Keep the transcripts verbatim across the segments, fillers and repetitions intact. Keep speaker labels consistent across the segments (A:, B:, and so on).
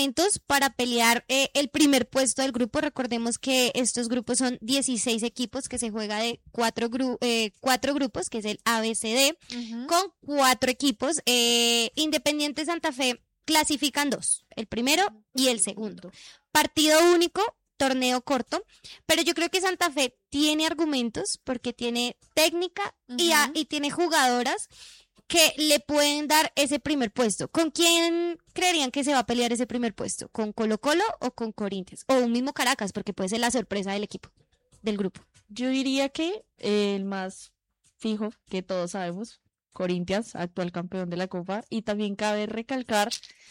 A: argumentos para pelear eh, el primer puesto del grupo. Recordemos que estos grupos son dieciséis equipos que se juega de cuatro, gru eh, cuatro grupos, que es el A B C D, uh-huh. con cuatro equipos. Eh, Independiente Santa Fe clasifican dos, el primero y el segundo. Partido único, torneo corto, pero yo creo que Santa Fe tiene argumentos porque tiene técnica uh-huh. y, a, y tiene jugadoras que le pueden dar ese primer puesto. ¿Con quién creerían que se va a pelear ese primer puesto? ¿Con Colo Colo o con Corinthians? O un mismo Caracas, porque puede ser la sorpresa del equipo, del grupo.
B: Yo diría que eh, el más fijo, que todos sabemos, Corinthians, actual campeón de la Copa. Y también cabe recalcar,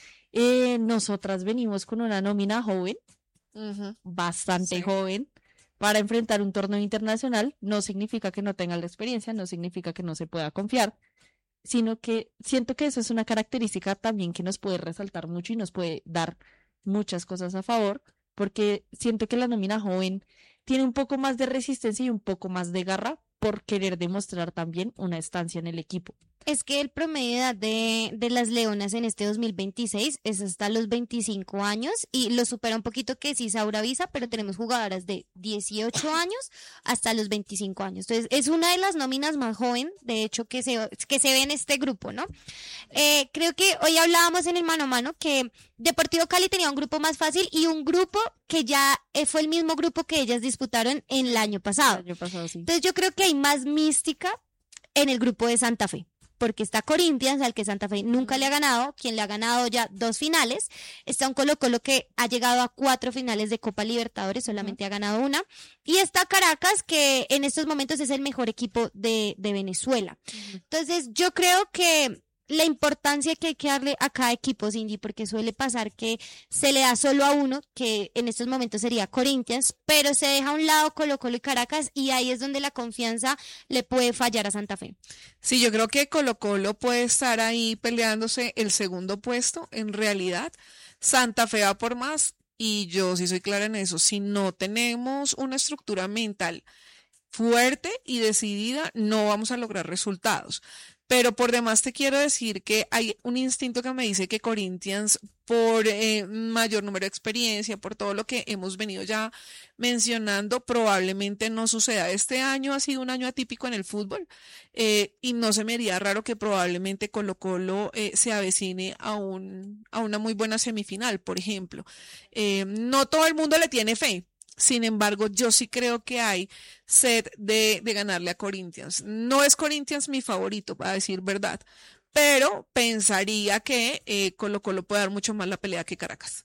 B: eh, nosotras venimos con una nómina joven, uh-huh. bastante sí. joven, para enfrentar un torneo internacional. No significa que no tenga la experiencia, no significa que no se pueda confiar, sino que siento que eso es una característica también que nos puede resaltar mucho y nos puede dar muchas cosas a favor, porque siento que la nómina joven tiene un poco más de resistencia y un poco más de garra por querer demostrar también una estancia en el equipo.
A: Es que el promedio de edad de, de las Leonas en este dos mil veintiséis es hasta los veinticinco años y lo supera un poquito que sí Saura Visa, pero tenemos jugadoras de dieciocho años hasta los veinticinco años. Entonces es una de las nóminas más joven, de hecho, que se, que se ve en este grupo, ¿no? Eh, creo que hoy hablábamos en el mano a mano que Deportivo Cali tenía un grupo más fácil y un grupo que ya fue el mismo grupo que ellas disputaron en el año pasado.
B: El año pasado sí.
A: Entonces yo creo que hay más mística en el grupo de Santa Fe, porque está Corinthians, al que Santa Fe nunca le ha ganado, quien le ha ganado ya dos finales. Está un Colo Colo que ha llegado a cuatro finales de Copa Libertadores, solamente uh-huh. ha ganado una. Y está Caracas, que en estos momentos es el mejor equipo de, de Venezuela. Uh-huh. Entonces, yo creo que la importancia que hay que darle a cada equipo, Cindy, porque suele pasar que se le da solo a uno, que en estos momentos sería Corinthians, pero se deja a un lado Colo Colo y Caracas, y ahí es donde la confianza le puede fallar a Santa Fe.
C: Sí, yo creo que Colo Colo puede estar ahí peleándose el segundo puesto. En realidad, Santa Fe va por más, y yo sí soy clara en eso. Si no tenemos una estructura mental fuerte y decidida, no vamos a lograr resultados. Pero por demás te quiero decir que hay un instinto que me dice que Corinthians, por eh, mayor número de experiencia, por todo lo que hemos venido ya mencionando, probablemente no suceda. Este año ha sido un año atípico en el fútbol eh, y no se me haría raro que probablemente Colo Colo eh, se avecine a, un, a una muy buena semifinal, por ejemplo. Eh, no todo el mundo le tiene fe. Sin embargo, yo sí creo que hay sed de, de ganarle a Corinthians. No es Corinthians mi favorito, para decir verdad, pero pensaría que eh, Colo Colo puede dar mucho más la pelea que Caracas.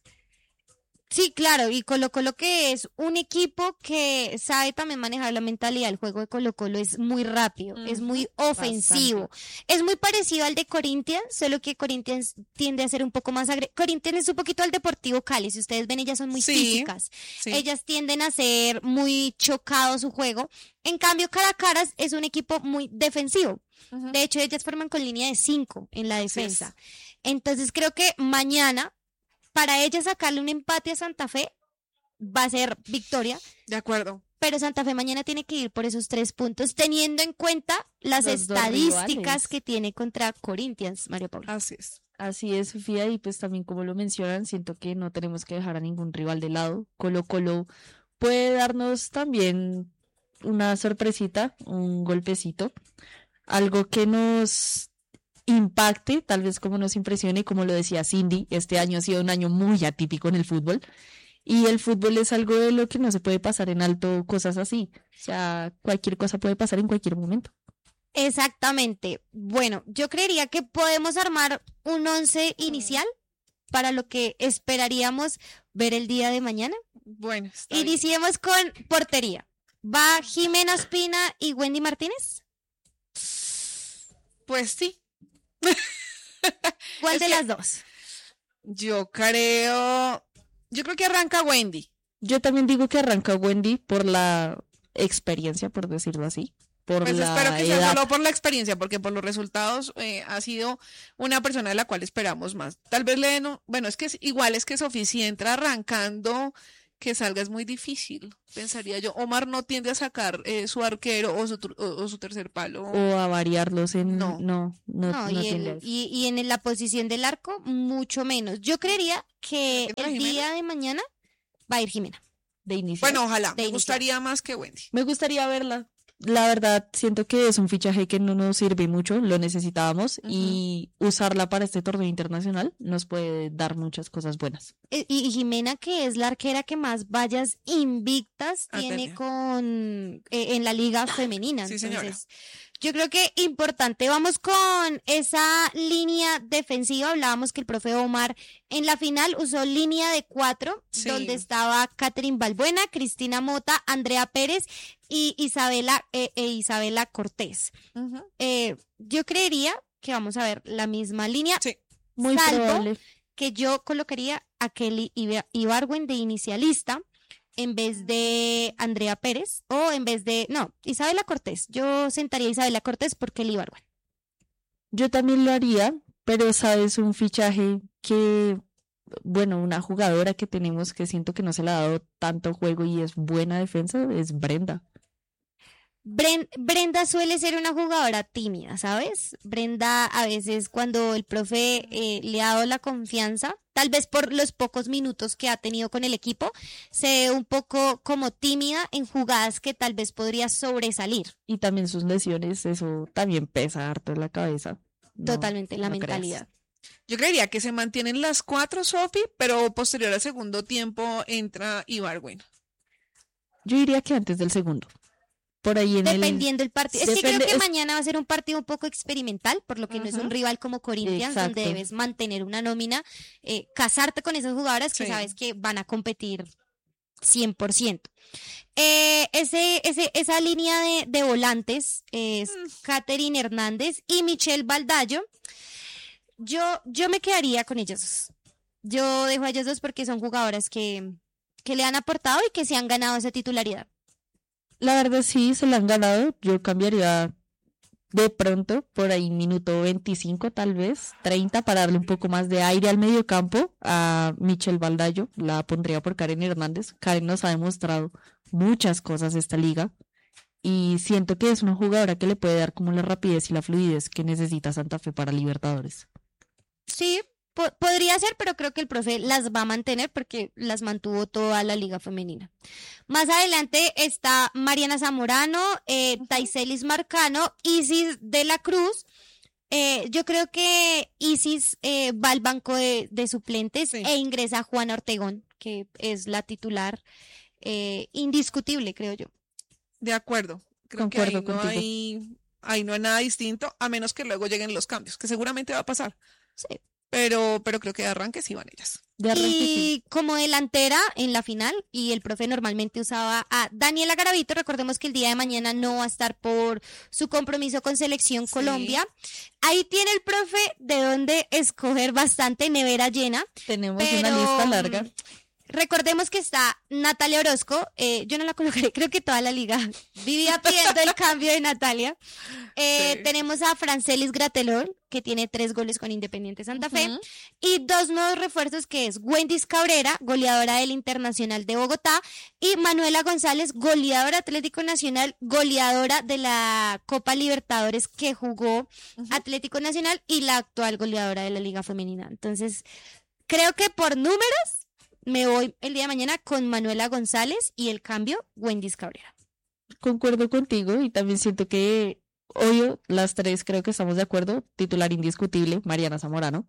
A: Sí, claro, y Colo Colo, que es un equipo que sabe también manejar la mentalidad. El juego de Colo Colo es muy rápido, mm, es muy ofensivo, bastante. Es muy parecido al de Corinthians, solo que Corinthians tiende a ser un poco más agresivo. Corinthians es un poquito al Deportivo Cali, si ustedes ven, ellas son muy sí, físicas, sí. Ellas tienden a ser muy chocado su juego. En cambio, Caracas es un equipo muy defensivo. Uh-huh. De hecho, ellas forman con línea de cinco en la defensa. Sí. Entonces creo que mañana, para ella sacarle un empate a Santa Fe va a ser victoria.
C: De acuerdo.
A: Pero Santa Fe mañana tiene que ir por esos tres puntos, teniendo en cuenta las Los estadísticas que tiene contra Corinthians, María Paula.
C: Así es.
B: Así es, Sofía, y pues también como lo mencionan, siento que no tenemos que dejar a ningún rival de lado. Colo Colo puede darnos también una sorpresita, un golpecito, algo que nos impacte, tal vez como nos impresione, como lo decía Cindy, este año ha sido un año muy atípico en el fútbol, y el fútbol es algo de lo que no se puede pasar en alto, cosas así, o sea, cualquier cosa puede pasar en cualquier momento.
A: Exactamente. Bueno, yo creería que podemos armar un once inicial para lo que esperaríamos ver el día de mañana.
C: Bueno, está
A: Iniciemos
C: bien.
A: con portería. ¿Va Jimena Espina y Wendy Martínez?
C: Pues sí.
A: ¿Cuál
C: es
A: de
C: que
A: las dos?
C: Yo creo, yo creo que arranca Wendy.
B: Yo también digo que arranca Wendy por la experiencia, por decirlo así. Por
C: pues
B: la
C: espero que
B: edad.
C: sea solo por la experiencia, porque por los resultados eh, ha sido una persona de la cual esperamos más. Tal vez le den, bueno, es que es, igual es que Sofía, si entra arrancando que salga es muy difícil, pensaría yo. Omar no tiende a sacar eh, su arquero o su, o, o su tercer palo.
B: O a variarlos en...
C: No.
B: No, no,
A: No,
B: no
A: y,
B: tiende a
A: el-
B: eso.
A: y, y en la posición del arco, mucho menos. Yo creería que
C: ¿Entra
A: el
C: Jimena?
A: día de mañana va a ir Jimena.
B: De inicio.
C: Bueno, ojalá,
A: de
C: me
A: iniciar.
C: gustaría más que Wendy.
B: Me gustaría verla. La verdad, siento que es un fichaje que no nos sirve mucho, lo necesitábamos,
C: Ujú.
B: y usarla para este torneo internacional nos puede dar muchas cosas buenas.
A: Eh, Y, y Jimena, que es la arquera que más vallas invictas
C: Ah,
A: tiene
C: tenía.
A: con eh, en la liga femenina.
C: Sí, señora.
A: Entonces, yo creo que importante. Vamos con esa línea defensiva. Hablábamos que el profe Omar en la final usó línea de cuatro,
C: Sí.
A: donde estaba Catherine Balbuena, Cristina Mota, Andrea Pérez y Isabela, eh, e Isabela Cortés.
C: Ujú.
A: Eh, yo creería que vamos a ver la misma línea,
C: Sí,
B: Muy
A: Salvo
B: probable.
A: que yo colocaría a Kelly Iba- Ibargüen de inicialista en vez de Andrea Pérez o en vez de, no, Isabela Cortés. Yo sentaría a Isabela Cortés por Kelly Ibargüen.
B: Yo también lo haría, pero sabes, un fichaje que, bueno, una jugadora que tenemos que siento que no se le ha dado tanto juego y es buena defensa, es Brenda.
A: Bren- Brenda suele ser una jugadora tímida, ¿sabes? Brenda a veces cuando el profe eh, le ha dado la confianza, tal vez por los pocos minutos que ha tenido con el equipo, se ve un poco como tímida en jugadas que tal vez podría sobresalir.
B: Y también sus lesiones, eso también pesa harto en la cabeza. No,
A: Totalmente, la
B: no creas.
A: mentalidad.
C: yo creería que se mantienen las cuatro, Sofi, pero posterior al segundo tiempo entra Ibargüen.
B: Yo diría que antes del segundo. Por ahí en el...
A: Dependiendo el partido. Es que
B: Depende-
A: creo que
B: es-
A: mañana va a ser un partido un poco experimental, por lo que no es un
C: Ujú.
A: rival como Corinthians, donde
B: Exacto.
A: debes mantener una nómina, eh, casarte con esas jugadoras que
C: Sí.
A: sabes que van a competir cien por ciento. Eh, ese, ese, esa línea de, de volantes es
C: Mm.
A: Katherine Hernández y Michelle Baldayo. Yo, yo me quedaría con ellas dos. Yo dejo a ellas dos porque son jugadoras que, que le han aportado y que se han ganado esa titularidad.
B: La verdad sí, se la han ganado. Yo cambiaría de pronto, por ahí minuto veinticinco tal vez, treinta, para darle un poco más de aire al mediocampo a Michelle Baldayo. La pondría por Karen Hernández. Karen nos ha demostrado muchas cosas esta liga y siento que es una jugadora que le puede dar como la rapidez y la fluidez que necesita Santa Fe para Libertadores.
A: Sí, po- podría ser, pero creo que el profe las va a mantener porque las mantuvo toda la liga femenina. Más adelante está Mariana Zamorano, eh, Taiselis Marcano, Isis de la Cruz. Eh, yo creo que Isis eh, va al banco de, de suplentes
C: Sí.
A: e ingresa Juana Ortegón, que es la titular eh, indiscutible, creo yo.
C: De acuerdo. Creo
B: Concuerdo
C: que ahí no
B: contigo.
C: hay, ahí no hay nada distinto, a menos que luego lleguen los cambios, que seguramente va a pasar.
A: Sí.
C: Pero, pero creo que de arranque sí van ellas.
B: De arranque sí.
A: Y como delantera en la final, y el profe normalmente usaba a Daniela Garavito, recordemos que el día de mañana no va a estar por su compromiso con Selección
C: Sí.
A: Colombia. Ahí tiene el profe de dónde escoger bastante, nevera llena.
B: Tenemos
A: Pero,
B: una lista larga.
A: mm, recordemos que está Natalia Orozco, eh, yo no la colocaré, creo que toda la liga vivía pidiendo el cambio de Natalia. Eh,
C: Sí.
A: Tenemos a Francelis Gratelol, que tiene tres goles con Independiente Santa Fe.
B: Ujú.
A: Y dos nuevos refuerzos que es Wendy Cabrera, goleadora del Internacional de Bogotá, y Manuela González, goleadora Atlético Nacional, goleadora de la Copa Libertadores que jugó
C: Ujú.
A: Atlético Nacional y la actual goleadora de la Liga Femenina. Entonces, creo que por números me voy el día de mañana con Manuela González y el cambio Wendy Cabrera.
B: Concuerdo contigo y también siento que, obvio, las tres creo que estamos de acuerdo. Titular indiscutible, Mariana Zamorano.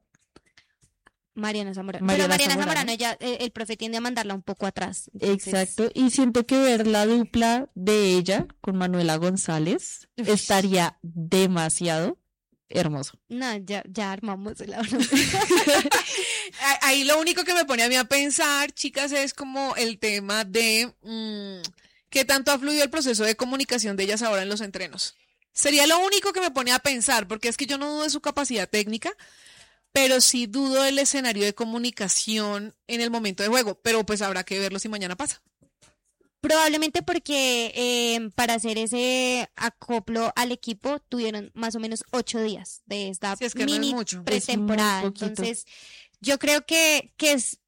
A: Mariana Zamorano.
B: Mariana
A: Pero Mariana
B: Zamorano.
A: Zamorano, ya eh, el profe tiende a mandarla un poco atrás. Entonces,
B: Exacto. Y siento que ver la dupla de ella con Manuela González
A: Uf.
B: estaría demasiado hermoso.
A: No, ya, ya armamos el
C: A- Ahí lo único que me pone a mí a pensar, chicas, es como el tema de mm, qué tanto ha fluido el proceso de comunicación de ellas ahora en los entrenos. Sería lo único que me pone a pensar, porque es que yo no dudo de su capacidad técnica, pero sí dudo del escenario de comunicación en el momento de juego. Pero pues habrá que verlo si mañana pasa.
A: Probablemente porque eh, para hacer ese acoplo al equipo tuvieron más o menos ocho días de esta
C: Si es que no es
A: mini
C: mucho.
A: pretemporada.
B: Es muy poquito.
A: Entonces, yo creo que, que es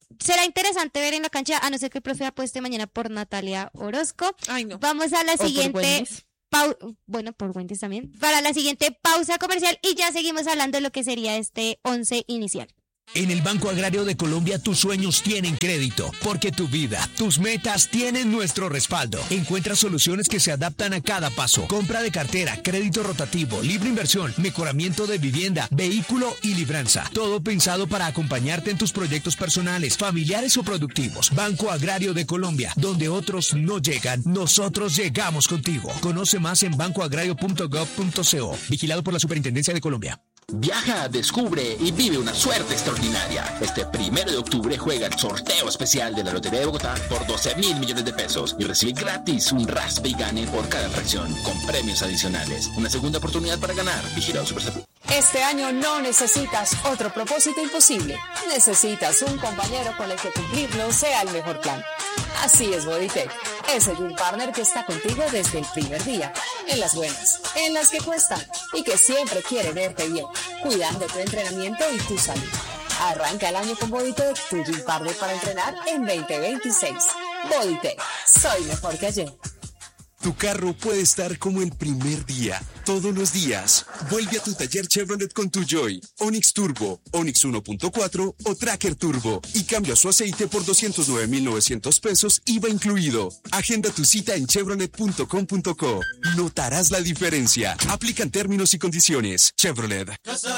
A: será interesante ver en la cancha, a no ser que el profe apueste mañana por Natalia Orozco.
C: Ay, no.
A: Vamos a la
B: O por
A: siguiente...
B: Wendy's.
A: Pau- bueno, por Wendy's también. Para la siguiente pausa comercial y ya seguimos hablando de lo que sería este once inicial.
D: En el Banco Agrario de Colombia tus sueños tienen crédito, porque tu vida, tus metas tienen nuestro respaldo. Encuentra soluciones que se adaptan a cada paso. Compra de cartera, crédito rotativo, libre inversión, mejoramiento de vivienda, vehículo y libranza. Todo pensado para acompañarte en tus proyectos personales, familiares o productivos. Banco Agrario de Colombia, donde otros no llegan, nosotros llegamos contigo. Conoce más en banco agrario punto gov punto co. Vigilado por la Superintendencia de Colombia.
E: Viaja, descubre y vive una suerte extraordinaria. Este primero de octubre juega el sorteo especial de la Lotería de Bogotá por doce mil millones de pesos y recibe gratis un raspe y gane por cada fracción con premios adicionales. Una segunda oportunidad para ganar. Vigilado Supersalud.
F: Este año no necesitas otro propósito imposible. Necesitas un compañero con el que cumplirlo sea el mejor plan. Así es Bodytech, ese gym partner que está contigo desde el primer día, en las buenas, en las que cuestan y que siempre quiere verte bien, cuidando tu entrenamiento y tu salud. Arranca el año con Bodytech, tu gym partner para entrenar en veinte veintiséis. Bodytech, soy mejor que ayer.
G: Tu carro puede estar como el primer día, todos los días. Vuelve a tu taller Chevrolet con tu Joy, Onix Turbo, Onix uno punto cuatro o Tracker Turbo y cambia su aceite por doscientos nueve mil novecientos pesos, I V A incluido. Agenda tu cita en chevrolet punto com punto co. Notarás la diferencia. Aplican términos y condiciones. Chevrolet.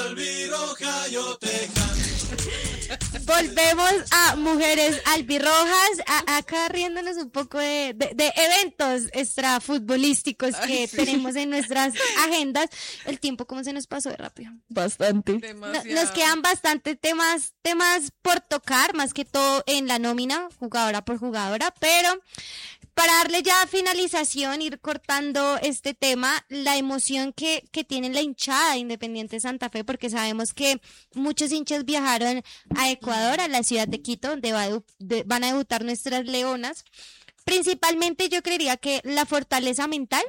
A: Volvemos a Mujeres Albirrojas, a- acá riéndonos un poco de, de- de eventos extrafutbolísticos que
C: Ay, sí.
A: tenemos en nuestras agendas. El tiempo como se nos pasó de rápido.
B: Bastante.
A: No-
C: Demasiado.
A: nos quedan bastantes temas, temas por tocar, más que todo en la nómina, jugadora por jugadora, pero para darle ya finalización, ir cortando este tema, la emoción que, que tiene la hinchada de Independiente Santa Fe, porque sabemos que muchos hinchas viajaron a Ecuador, a la ciudad de Quito, donde va a debu- de- van a debutar nuestras leonas. Principalmente yo creería que la fortaleza mental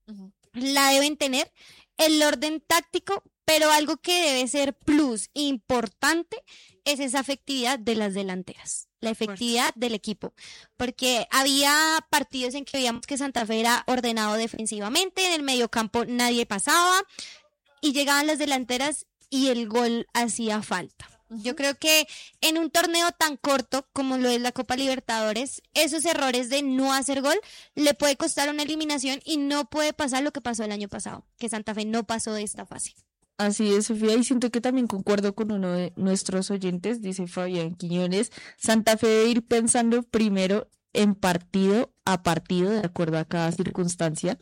A: la deben tener, el orden táctico, pero algo que debe ser plus importante es esa efectividad de las delanteras, la efectividad del equipo, porque había partidos en que veíamos que Santa Fe era ordenado defensivamente, en el mediocampo nadie pasaba y llegaban las delanteras y el gol hacía falta. Yo creo que en un torneo tan corto como lo es la Copa Libertadores, esos errores de no hacer gol le puede costar una eliminación y no puede pasar lo que pasó el año pasado, que Santa Fe no pasó de esta fase.
B: Así es, Sofía, y siento que también concuerdo con uno de nuestros oyentes, dice Fabián Quiñones, Santa Fe debe ir pensando primero en partido a partido, de acuerdo a cada circunstancia,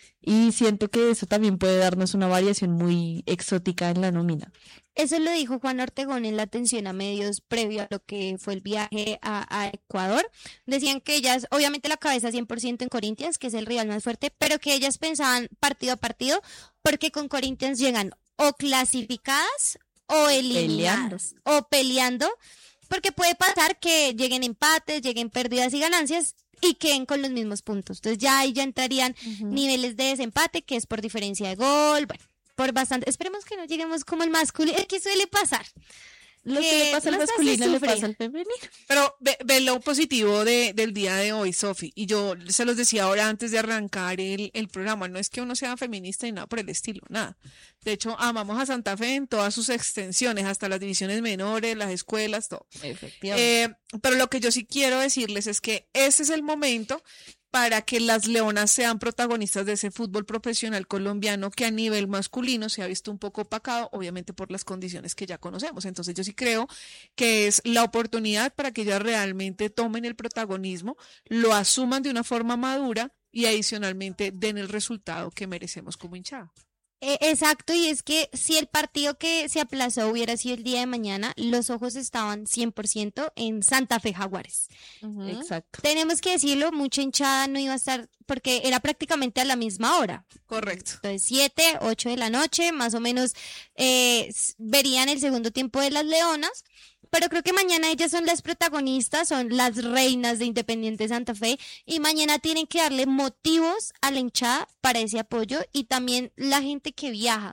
B: y siento que eso también puede darnos una variación muy exótica en la nómina.
A: Eso lo dijo Juan Ortegón en la atención a medios previo a lo que fue el viaje a, a Ecuador. Decían que ellas, obviamente la cabeza cien por ciento en Corinthians, que es el rival más fuerte, pero que ellas pensaban partido a partido, porque con Corinthians llegan o clasificadas o eliminadas, o peleando, porque puede pasar que lleguen empates, lleguen pérdidas y ganancias y queden con los mismos puntos. Entonces ya ahí ya entrarían niveles de desempate, que es por diferencia de gol, bueno, por bastante. Esperemos que no lleguemos como el masculino, es que suele pasar.
B: Lo que le pasa al
A: no se
B: masculino le
A: sufre.
B: pasa al femenino.
C: Pero ve, ve lo positivo de, del día de hoy, Sofi. Y yo se los decía ahora antes de arrancar el, el programa. No es que uno sea feminista ni nada por el estilo, nada. De hecho, amamos a Santa Fe en todas sus extensiones, hasta las divisiones menores, las escuelas, todo.
B: Efectivamente.
C: Eh, pero lo que yo sí quiero decirles es que ese es el momento para que las leonas sean protagonistas de ese fútbol profesional colombiano que a nivel masculino se ha visto un poco opacado, obviamente por las condiciones que ya conocemos. Entonces yo sí creo que es la oportunidad para que ellas realmente tomen el protagonismo, lo asuman de una forma madura y adicionalmente den el resultado que merecemos como hinchada.
A: Eh, exacto, y es que si el partido que se aplazó hubiera sido el día de mañana, los ojos estaban cien por ciento en Santa Fe Jaguares.
B: Exacto.
A: Tenemos que decirlo, mucha hinchada no iba a estar, porque era prácticamente a la misma hora.
C: Correcto.
A: Entonces, siete, ocho de la noche, más o menos, eh, s- verían el segundo tiempo de las Leonas. Pero creo que mañana ellas son las protagonistas, son las reinas de Independiente Santa Fe y mañana tienen que darle motivos a la hinchada para ese apoyo y también la gente que viaja.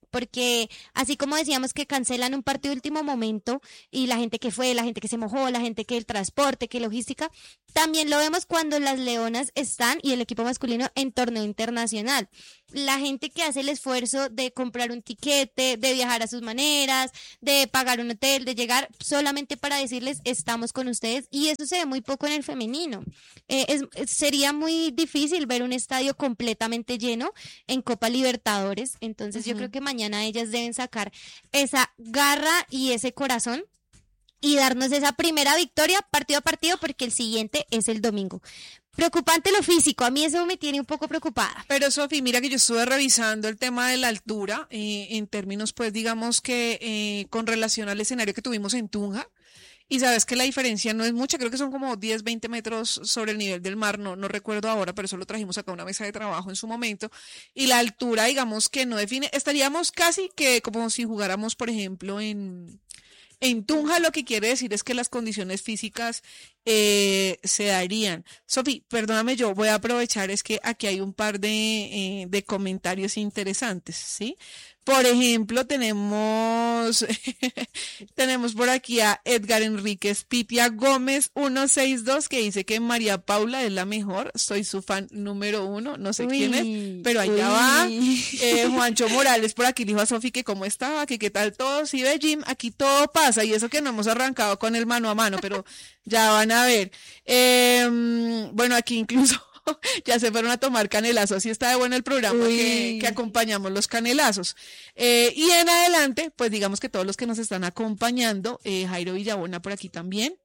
A: porque así como decíamos que cancelan un partido de último momento y la gente que fue, la gente que se mojó, la gente que el transporte, que logística, también lo vemos cuando las Leonas están y el equipo masculino en torneo internacional. La gente que hace el esfuerzo de comprar un tiquete, de viajar a sus maneras, de pagar un hotel, de llegar solamente para decirles estamos con ustedes, y eso se ve muy poco en el femenino. Eh, es, sería muy difícil ver un estadio completamente lleno en Copa Libertadores, entonces uh-huh. yo creo que mañana ellas deben sacar esa garra y ese corazón y darnos esa primera victoria partido a partido, porque el siguiente es el domingo. Preocupante lo físico, a mí eso me tiene un poco preocupada.
C: Pero Sofi, mira que yo estuve revisando el tema de la altura, eh, en términos pues digamos que eh, con relación al escenario que tuvimos en Tunja, y sabes que la diferencia no es mucha, creo que son como diez, veinte metros sobre el nivel del mar, no, no recuerdo ahora, pero eso lo trajimos acá a una mesa de trabajo en su momento, y la altura digamos que no define, estaríamos casi que como si jugáramos por ejemplo en... En Tunja lo que quiere decir es que las condiciones físicas eh, se darían. Sofi, perdóname, yo voy a aprovechar, es que aquí hay un par de, eh, de comentarios interesantes, ¿sí? Por ejemplo, tenemos tenemos por aquí a Edgar Enríquez Pitia Gómez ciento sesenta y dos que dice que María Paula es la mejor, soy su fan número uno, no sé uy, quién es, pero allá uy. va. Eh, Juancho Morales por aquí dijo a Sofi que cómo estaba, que qué tal todo, sí ve Jim, aquí todo pasa, y eso que no hemos arrancado con el mano a mano, pero ya van a ver. Eh, bueno, aquí incluso ya se fueron a tomar canelazos, así está de bueno el programa que, que acompañamos los canelazos. Eh, y en adelante, pues digamos que todos los que nos están acompañando, eh, Jairo Villabona por aquí también,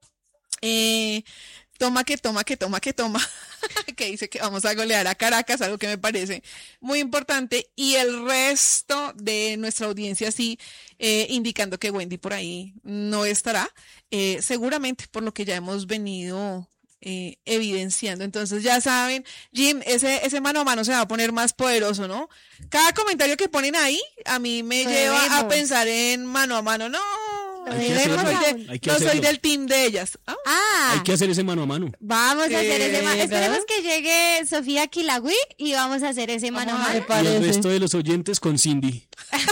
C: eh, toma que toma que toma que toma, que dice que vamos a golear a Caracas, algo que me parece muy importante, y el resto de nuestra audiencia sí, eh, indicando que Wendy por ahí no estará, eh, seguramente por lo que ya hemos venido Eh, evidenciando. Entonces ya saben, Jim, ese, ese mano a mano se va a poner más poderoso, ¿no? Cada comentario que ponen ahí a mí me
A: Lo
C: lleva
A: debemos.
C: a pensar en mano a mano. No,
A: Lo
C: no
A: debemos.
C: soy, de,
H: Hay que
C: no soy
H: hacerlo.
C: del team de ellas. ¿Ah?
A: Ah,
H: Hay que hacer ese mano a mano.
A: vamos a hacer ese mano.
B: ¿Verdad?
A: Esperemos que llegue Sofía Quilagüí y vamos a hacer ese mano a
C: Vamos a
A: mano.
B: Me
H: Y el
B: parece.
H: resto de los oyentes con Cindy.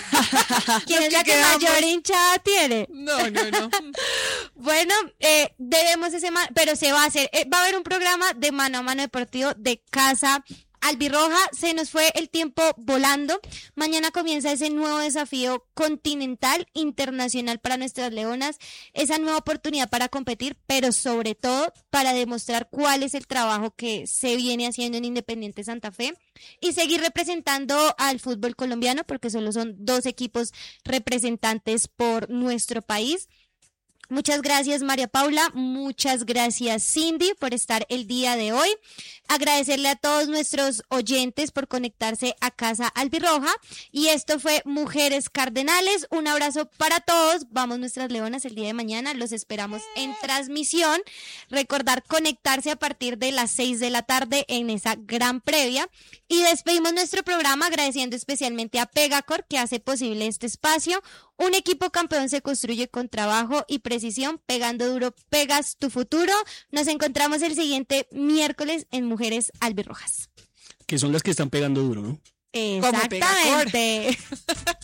A: ¿Quién es
C: Los
A: la
C: que
A: que
C: quedamos.
A: mayor hinchada tiene?
C: No, no, no.
A: Bueno, eh, debemos ese mano, pero se va a hacer, eh, va a haber un programa de mano a mano deportivo de Casa Albirroja. Se nos fue el tiempo volando. Mañana comienza ese nuevo desafío continental, internacional para nuestras leonas, esa nueva oportunidad para competir, pero sobre todo para demostrar cuál es el trabajo que se viene haciendo en Independiente Santa Fe y seguir representando al fútbol colombiano, porque solo son dos equipos representantes por nuestro país. Muchas gracias María Paula, muchas gracias Cindy por estar el día de hoy. Agradecerle a todos nuestros oyentes por conectarse a Casa Albirroja. Y esto fue Mujeres Cardenales. Un abrazo para todos. Vamos nuestras leonas el día de mañana. Los esperamos en transmisión. Recordar conectarse a partir de las seis de la tarde en esa gran previa. Y despedimos nuestro programa agradeciendo especialmente a Pegacor que hace posible este espacio. Un equipo campeón se construye con trabajo y precisión. Pegando duro, pegas tu futuro. Nos encontramos el siguiente miércoles en Mujeres Albirrojas.
H: Que son las que están pegando duro, ¿no?
C: Como Pegacor.
A: Exactamente.